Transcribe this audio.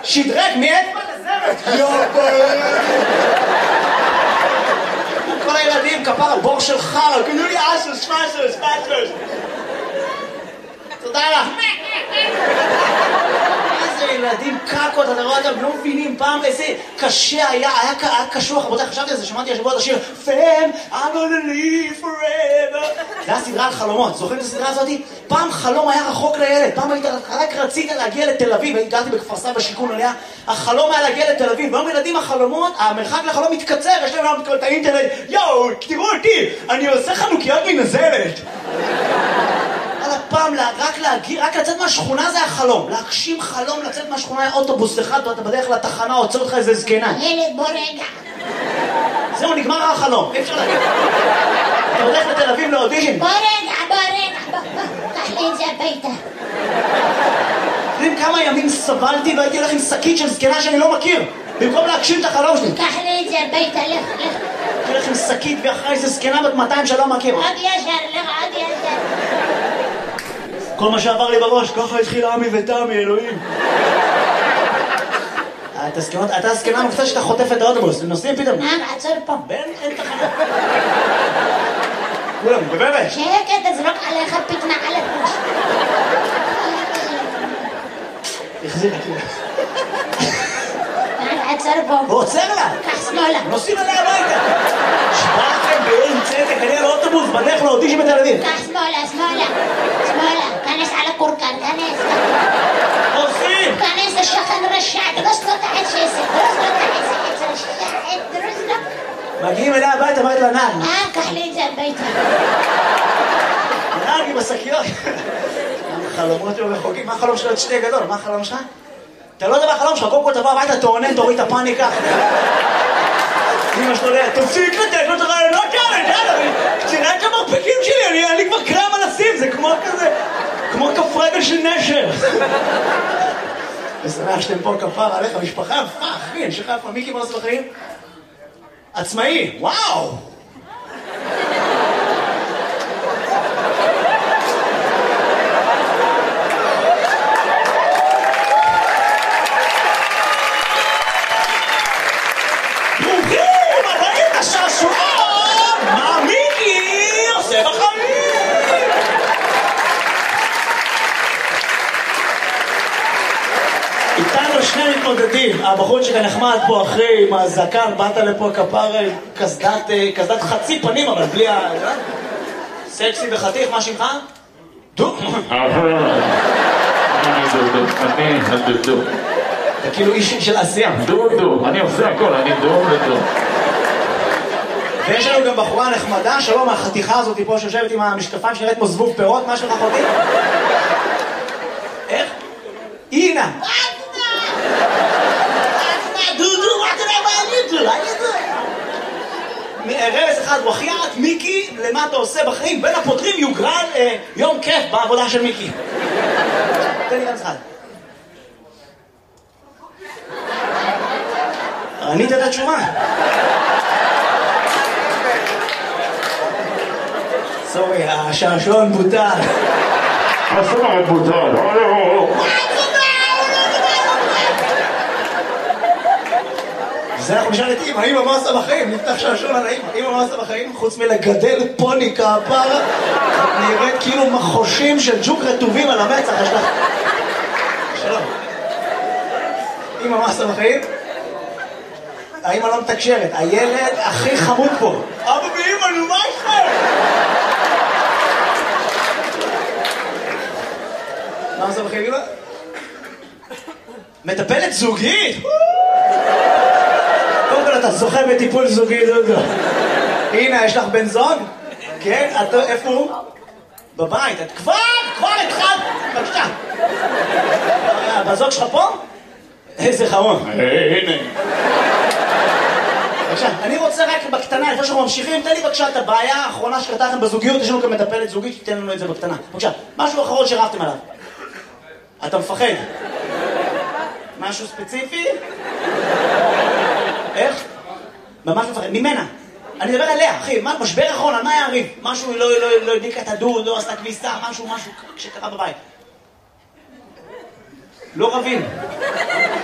שדרג מאצבע לזרת. כל הילדים, כפר הבור של חרא, כאילו לי אסוס, פסוס. תודה לך. איזה ילדים קקות, אתה רואה אותם, לא מבינים פעם איזה קשה היה קשוח, רבותיי, חשבתי על זה, שמעתי השבוע את השיר Fam, I'm gonna live forever. זה היה סדרה על חלומות, זוכרים את הסדרה הזאת? פעם חלום היה רחוק לילד, פעם רק רצית להגיע לתל אביב, גרתי בכפר סבא בשיכון עליה, החלום היה להגיע לתל אביב, והיום ילדים החלומות, המרחק לחלום מתקצר, יש להם גם את האינטרנט, יואו, תראו אותי, אני עושה חנוכיות מנזלת. פעם רק לצאת מהשכונה זה החלום, להגשים חלום לצאת מהשכונה היה אוטובוס אחד, ואתה בדרך לתחנה, עוצר אותך איזה זקנה. ילד בוא רגע. זהו, נגמר החלום, אי אפשר להגיד. אתה בדרך לתל אביב לאודישן. בוא רגע, קח לי את זה הביתה. יודעים כמה ימים סבלתי והייתי הולך עם שקית של זקנה שאני לא מכיר, במקום להגשים את החלום שלי. קח לי את זה הביתה, לך. הייתי הולך עם שקית ואחרי איזה זקנה בת 200 שלא מכיר. עוד ישר, לך עוד ישר. כל מה שעבר לי בראש, ככה התחיל עמי ותמי, אלוהים. אתה הזקנה מופתע שאתה חוטף את האוטובוס, נוסעים פתאום. עצור פה. אין תחנה. כולם, בבאבש. שקט, תזרוק עליך פתנה על הפוש. החזיר את זה. עצור פה. הוא עוצר לה. קח שמאלה. נוסעים עליה הביתה. שבאתם באין צדק, אני על האוטובוס, בדרך לאודישן בתל אביב. קח שמאלה. כנס על הקורקן, כנס. עושים! כנס לשכן רשע, דרוס לו תחת שסק, דרוס לו. מגיעים אליה הביתה, אמרת לה נעל. קח לי את זה הביתה. נעל עם השקיות. חלומות לא רחוקים, מה החלום שלו? עוד שתי גדול, מה החלום שלך? אתה לא יודע מה החלום שלך, קודם כל תבוא הביתה, תעונן, תוריד את הפאניקה. אמא שלו לא, תפסיק לתת לו את הרעיונות האלה, קצירת המרפקים שלי, אני כבר קרם מנסים, זה כמו כזה, כמו כף רגל של נשר. ושמח שאתם פה כפר עליך, משפחה יפה, אחי, אני שלך יפה, מיקי מה עושה בחיים? עצמאי, וואו! איתנו שני מתמודדים, הבחור שכאן נחמד פה אחרי עם הזקן, באת לפה כפר קסדת חצי פנים אבל בלי ה... סקסי וחתיך, מה שמך? דו? אני דו. אתה כאילו איש של עשייה. דו, אני עושה הכל, אני דו. ויש לנו גם בחורה נחמדה, שלום, החתיכה הזאת פה שיושבת עם המשקפיים שנראית כמו זבוב פירות, מה שלך חותי? איך? אינה! רמז אחד, וחיית מיקי, למה אתה עושה בחיים? בין הפותרים יוגרל יום כיף בעבודה של מיקי. תן לי רמז אחד. ענית את התשובה. סורי, השעשועון בוטל. השעשועון בוטל. זה אנחנו נשאל את אמא מה עושה בחיים? נפתח שעשועון על אמא מה עושה בחיים? חוץ מלגדל פוני כפרה, את נראית כאילו מחושים של ג'וק רטובים על המצח, יש לך... שלום. אמא מה עושה בחיים? האמא לא מתקשרת, הילד הכי חמוד פה. אבא ואמא, נו מה איתכם? מה עושה בחיים אמא? מטפלת זוגית? קודם כל אתה זוכה בטיפול זוגי, דודו. הנה, יש לך בן זוג? כן? איפה הוא? בבית. את כבר התחלת. בבקשה. בזוג שלך פה? איזה חמוד. הנה. בבקשה, אני רוצה רק בקטנה, לפני שאנחנו ממשיכים, תן לי בבקשה את הבעיה האחרונה שקרתה לכם בזוגיות, יש לנו גם מטפלת זוגית, שתיתן לנו את זה בקטנה. בבקשה, משהו אחרון שרבתם עליו. אתה מפחד? משהו ספציפי? איך? ממש מפחד, ממנה. אני מדבר עליה, אחי, משבר אחרון, על מה היה הריב? משהו לא הדליקה את הדוד, לא עשתה כביסה, משהו שקרה בבית. לא רבים.